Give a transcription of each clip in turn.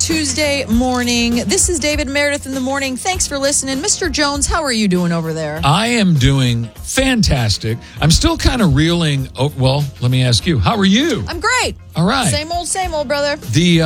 Tuesday morning. This is David Meredith in the morning. Thanks for listening. Mr. Jones, how are you doing over there? I am doing fantastic. I'm still kind of reeling. Oh, well, let me ask you. How are you? I'm great. All right. Same old, brother.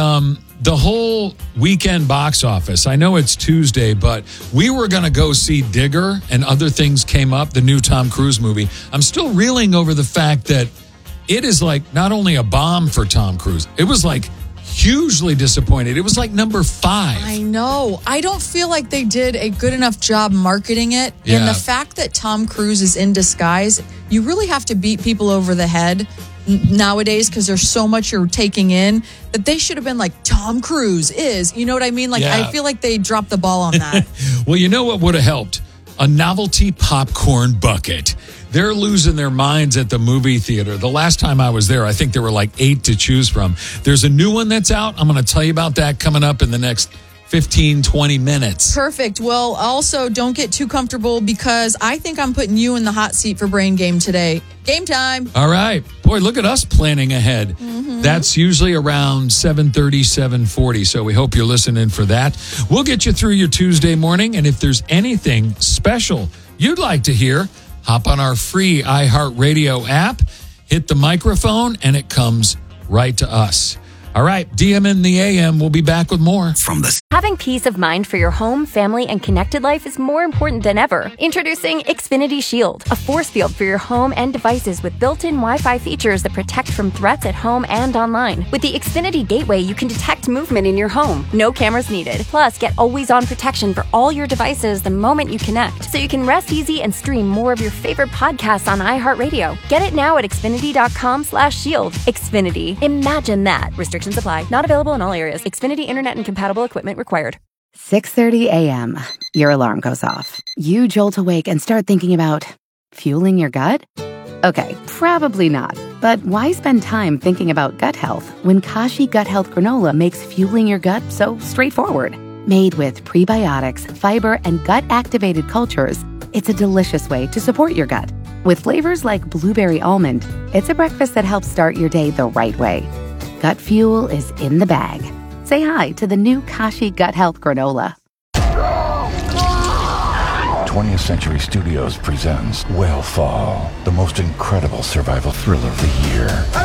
The whole weekend box office, I know it's Tuesday, but we were going to go see Digger and other things came up, the new Tom Cruise movie. I'm still reeling over the fact that it is like not only a bomb for Tom Cruise, it was like hugely disappointed. It was like number 5. I know. I don't feel like they did a good enough job marketing it. Yeah. And the fact that Tom Cruise is in disguise, you really have to beat people over the head nowadays because there's so much you're taking in that they should have been like, Tom Cruise is, you know what I mean? Like, Yeah. I feel like they dropped the ball on that. Well, you know what would have helped? A novelty popcorn bucket. They're losing their minds at the movie theater. The last time I was there, I think there were like 8 to choose from. There's a new one that's out. I'm going to tell you about that coming up in the next 15, 20 minutes. Perfect. Well, also don't get too comfortable because I think I'm putting you in the hot seat for Brain Game today. Game time. All right. Boy, look at us planning ahead. That's usually around 7:30, 7:40. So we hope you're listening for that. We'll get you through your Tuesday morning. And if there's anything special you'd like to hear, hop on our free iHeartRadio app, hit the microphone, and it comes right to us. All right, DM in the AM. We'll be back with more. Having peace of mind for your home, family, and connected life is more important than ever. Introducing Xfinity Shield, a force field for your home and devices with built-in Wi-Fi features that protect from threats at home and online. With the Xfinity Gateway, you can detect movement in your home. No cameras needed. Plus, get always-on protection for all your devices the moment you connect, so you can rest easy and stream more of your favorite podcasts on iHeartRadio. Get it now at Xfinity.com/shield. Xfinity. Imagine that. Restrictions apply. Not available in all areas. Xfinity Internet and compatible equipment required. 6:30 a.m. Your alarm goes off. You jolt awake and start thinking about fueling your gut? Okay, probably not. But why spend time thinking about gut health when Kashi Gut Health Granola makes fueling your gut so straightforward? Made with prebiotics, fiber, and gut-activated cultures, it's a delicious way to support your gut. With flavors like blueberry almond, it's a breakfast that helps start your day the right way. Gut fuel is in the bag. Say hi to the new Kashi Gut Health Granola. 20th Century Studios presents Whale the most incredible survival thriller of the year.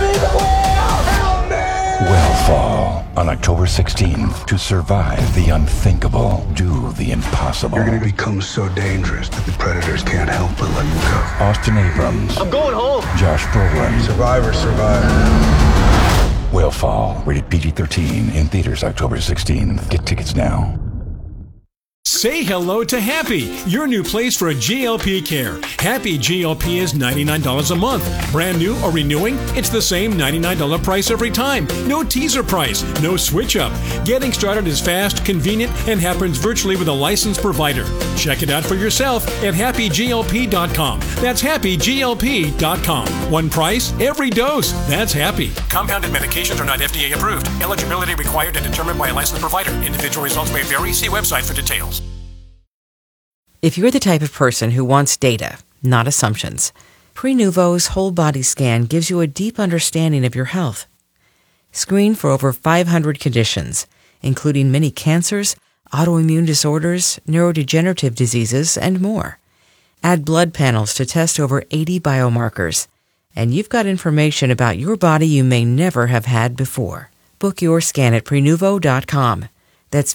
Whale on October 16th. To survive the unthinkable, do the impossible. You're going to become so dangerous that the predators can't help but let you go. Austin Abrams. I'm going home. Josh Brolin. Survivors survive. Whale rated PG-13 in theaters October 16th. Get tickets now. Say hello to Happy, your new place for a GLP care. Happy GLP is $99 a month. Brand new or renewing, it's the same $99 price every time. No teaser price, no switch up. Getting started is fast, convenient, and happens virtually with a licensed provider. Check it out for yourself at happyglp.com. That's happyglp.com. One price, every dose. That's Happy. Compounded medications are not FDA approved. Eligibility required and determined by a licensed provider. Individual results may vary. See website for details. If you're the type of person who wants data, not assumptions, Prenuvo's whole body scan gives you a deep understanding of your health. Screen for over 500 conditions, including many cancers, autoimmune disorders, neurodegenerative diseases, and more. Add blood panels to test over 80 biomarkers, and you've got information about your body you may never have had before. Book your scan at Prenuvo.com. That's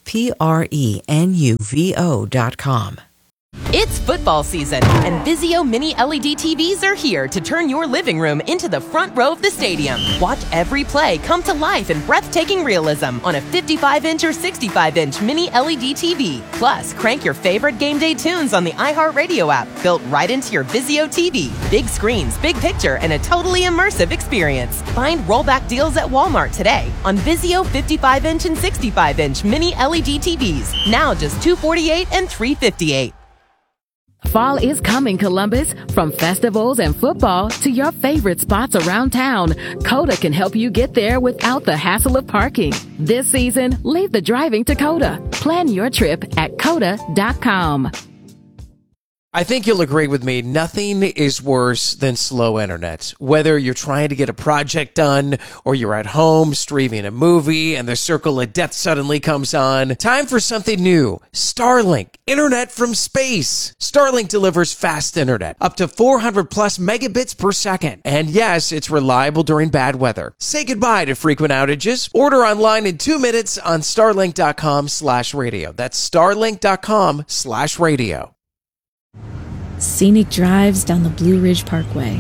Prenuvo.com. It's football season, and Vizio Mini LED TVs are here to turn your living room into the front row of the stadium. Watch every play come to life in breathtaking realism on a 55-inch or 65-inch Mini LED TV. Plus, crank your favorite game day tunes on the iHeartRadio app, built right into your Vizio TV. Big screens, big picture, and a totally immersive experience. Find rollback deals at Walmart today on Vizio 55-inch and 65-inch Mini LED TVs. Now just $248 and $358. Fall is coming, Columbus. From festivals and football to your favorite spots around town, Coda can help you get there without the hassle of parking. This season, leave the driving to Coda. Plan your trip at Coda.com. I think you'll agree with me. Nothing is worse than slow internet. Whether you're trying to get a project done or you're at home streaming a movie and the circle of death suddenly comes on. Time for something new. Starlink. Internet from space. Starlink delivers fast internet. Up to 400 plus megabits per second. And yes, it's reliable during bad weather. Say goodbye to frequent outages. Order online in 2 minutes on starlink.com/radio. That's starlink.com/radio. Scenic drives down the Blue Ridge Parkway,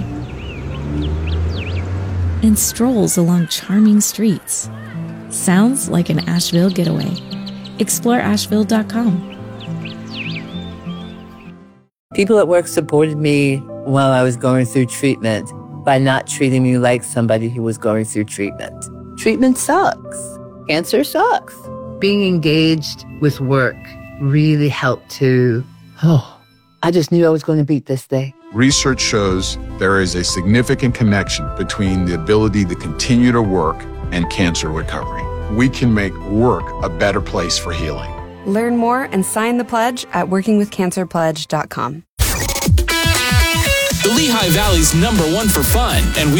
and strolls along charming streets. Sounds like an Asheville getaway. Explore Asheville.com. People at work supported me while I was going through treatment by not treating me like somebody who was going through treatment. Treatment sucks. Cancer sucks. Being engaged with work really helped to, I just knew I was going to beat this thing. Research shows there is a significant connection between the ability to continue to work and cancer recovery. We can make work a better place for healing. Learn more and sign the pledge at workingwithcancerpledge.com. The Lehigh Valley's #1 for fun, and we